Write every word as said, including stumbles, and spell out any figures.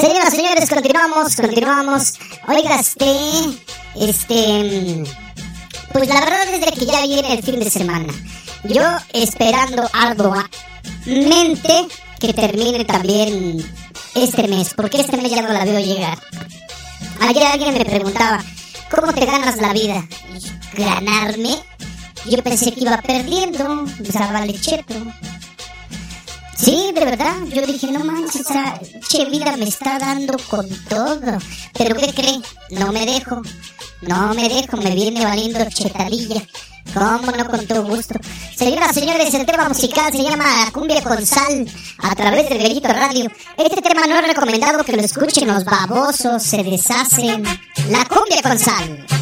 Señoras, señores, continuamos, continuamos. Oiga, este, este, pues la verdad es de que ya viene el fin de semana. Yo esperando arduamente que termine también este mes, porque este mes ya no la veo llegar. Ayer alguien me preguntaba, ¿cómo te ganas la vida? Y ¿ganarme? Yo pensé que iba perdiendo, usaba vale cheto. Sí, de verdad, yo dije, no manches, esa che vida me está dando con todo. Pero ¿qué cree? No me dejo, no me dejo, me viene valiendo chetadilla. ¿Cómo no? Con todo gusto. Señoras, señores, el tema musical se llama Cumbia con Sal, a través del Gallito Radio. Este tema no es recomendado que lo escuchen los babosos, se deshacen. La Cumbia con Sal.